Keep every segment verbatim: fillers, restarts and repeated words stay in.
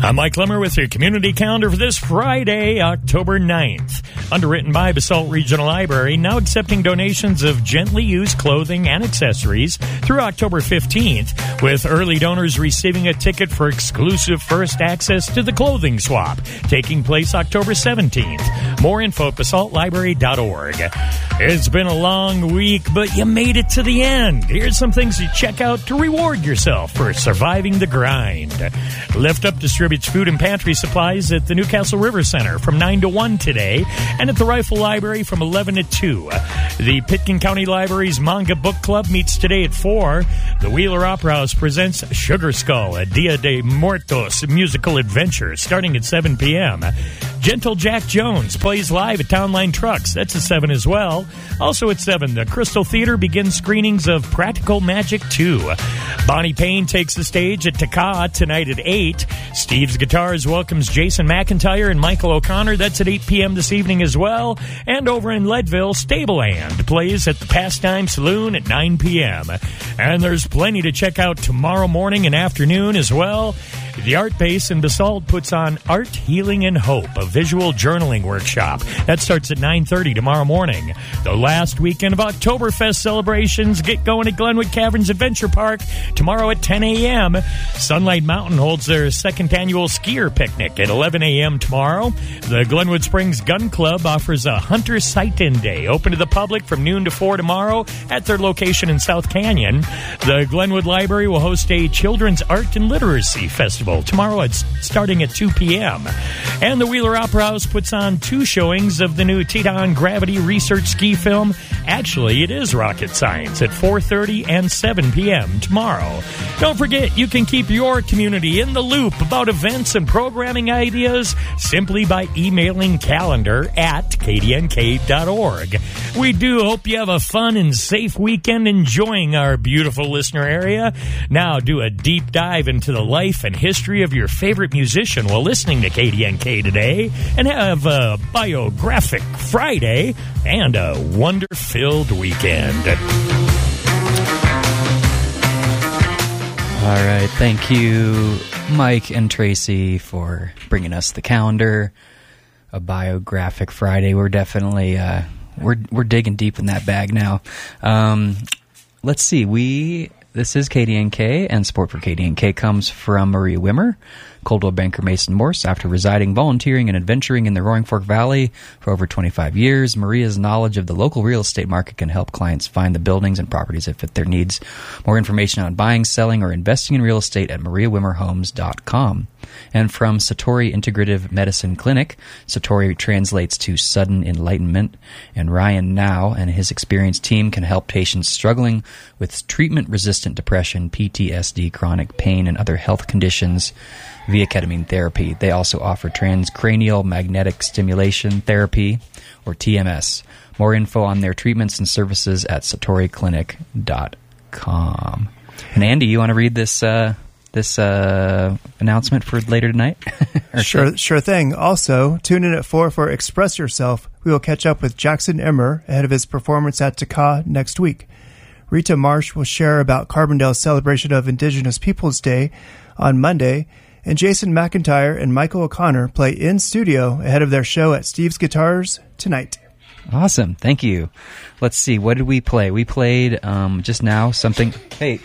I'm Mike Lemmer with your community calendar for this Friday, October ninth. Underwritten by Basalt Regional Library, now accepting donations of gently used clothing and accessories through October fifteenth, with early donors receiving a ticket for exclusive first access to the clothing swap, taking place October seventeenth. More info at basalt library dot org. It's been a long week, but you made it to the end. Here's some things to check out to reward yourself for surviving the grind. Lift Up distributes food and pantry supplies at the Newcastle River Center from nine to one today, and at the Rifle Library from eleven to two. The Pitkin County Library's Manga Book Club meets today at four. The Wheeler Opera House presents Sugar Skull, a Dia de Muertos musical adventure, starting at seven p.m. Gentle Jack Jones plays live at Town Line Trucks. That's at seven as well. Also at seven, the Crystal Theater begins screenings of Practical Magic two. Bonnie Payne takes the stage at Taka tonight at eight. Steve's Guitars welcomes Jason McIntyre and Michael O'Connor. That's at eight p.m. this evening as well. And over in Leadville, Stableland plays at the Pastime Saloon at nine p.m. And there's plenty to check out tomorrow morning and afternoon as well. The Art Base in Basalt puts on Art, Healing, and Hope, a visual journaling workshop. That starts at nine thirty tomorrow morning. The last weekend of Oktoberfest celebrations get going at Glenwood Caverns Adventure Park tomorrow at ten a.m. Sunlight Mountain holds their second annual skier picnic at eleven a.m. tomorrow. The Glenwood Springs Gun Club offers a Hunter Sight-In Day, open to the public from noon to four tomorrow at their location in South Canyon. The Glenwood Library will host a Children's Art and Literacy Festival tomorrow. It's starting at two p.m. And the Wheeler Opera House puts on two showings of the new Teton Gravity research ski film. Actually, it is Rocket Science at four thirty and seven p.m. tomorrow. Don't forget, you can keep your community in the loop about events and programming ideas simply by emailing calendar at k d n k dot org. We do hope you have a fun and safe weekend enjoying our beautiful listener area. Now do a deep dive into the life and history of your favorite musician while listening to K D N K today, and have a Biographic Friday and a wonder-filled weekend. All right, thank you, Mike and Tracy, for bringing us the calendar. A Biographic Friday. We're definitely uh, we're we're digging deep in that bag now. Um, let's see. We this is K D N K, and support for K D N K comes from Maria Wimmer, Coldwell Banker Mason Morse. After residing, volunteering, and adventuring in the Roaring Fork Valley for over twenty-five years, Maria's knowledge of the local real estate market can help clients find the buildings and properties that fit their needs. More information on buying, selling, or investing in real estate at maria wimmer homes dot com. And from Satori Integrative Medicine Clinic, Satori translates to sudden enlightenment, and Ryan Now and his experienced team can help patients struggling with treatment-resistant depression, P T S D, chronic pain, and other health conditions via ketamine therapy. They also offer transcranial magnetic stimulation therapy, or T M S. More info on their treatments and services at satori clinic dot com. And Andy, you want to read this uh, this uh, announcement for later tonight? Sure, thing? sure thing. Also, tune in at four for Express Yourself. We will catch up with Jackson Emmer ahead of his performance at Taka next week. Rita Marsh will share about Carbondale's celebration of Indigenous Peoples Day on Monday, and Jason McIntyre and Michael O'Connor play in studio ahead of their show at Steve's Guitars tonight. Awesome. Thank you. Let's see. What did we play? We played um, just now something. Hey.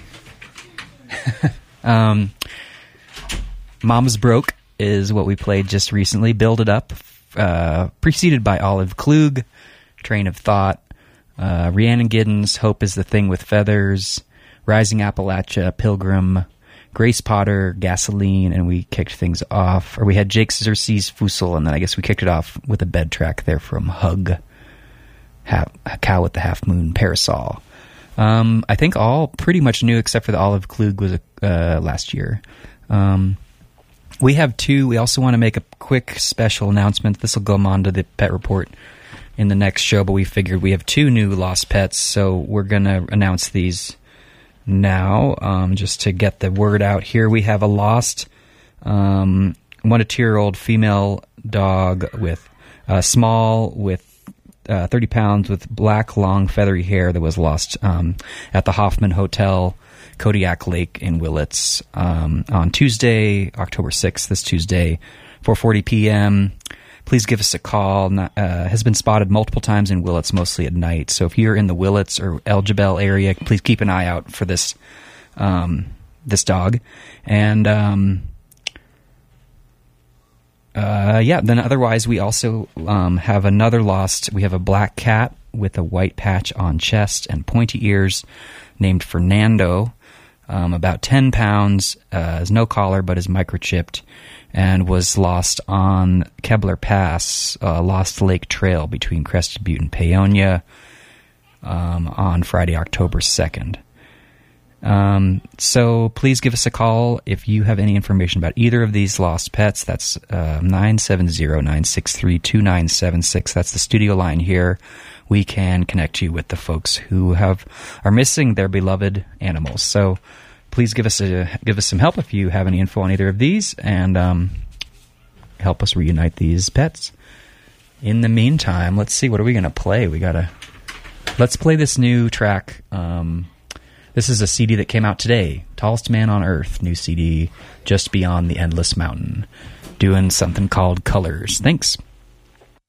um, Mom's Broke is what we played just recently. Build It Up, uh, preceded by Olive Klug, Train of Thought, uh, Rhiannon Giddens, Hope is the Thing with Feathers, Rising Appalachia, Pilgrim, Grace Potter, Gasoline, and we kicked things off. Or we had Jake Xerxes Fussel, and then I guess we kicked it off with a bed track there from Hug, half, a Cow with the Half Moon, Parasol. Um, I think all pretty much new except for the Olive Klug was uh, last year. Um, we have two. We also want to make a quick special announcement. This will go on to the Pet Report in the next show, but we figured we have two new lost pets, so we're going to announce these now, um, just to get the word out here. We have a lost um, one to two-year-old female dog with uh, small, with uh, thirty pounds, with black, long, feathery hair that was lost um, at the Hoffman Hotel Kodiak Lake in Willits um, on Tuesday, October sixth, this Tuesday, four forty p.m. Please give us a call. Not, uh, has been spotted multiple times in Willits, mostly at night. So if you're in the Willits or El Jebel area, please keep an eye out for this um, this dog. And um, uh, yeah, then otherwise we also um, have another lost. We have a black cat with a white patch on chest and pointy ears named Fernando, um, about ten pounds, uh, has no collar but is microchipped, and was lost on Kebler Pass, uh, Lost Lake Trail between Crested Butte and Paonia um, on Friday, October second. Um, so please give us a call if you have any information about either of these lost pets. That's uh, nine seven zero, nine six three, two nine seven six. That's the studio line here. We can connect you with the folks who have are missing their beloved animals. So please give us a give us some help if you have any info on either of these, and um, help us reunite these pets. In the meantime, let's see, what are we going to play? We gotta let's play this new track. Um, this is a C D that came out today. Tallest Man on Earth, new C D, Just Beyond the Endless Mountain, doing something called Colors. Thanks.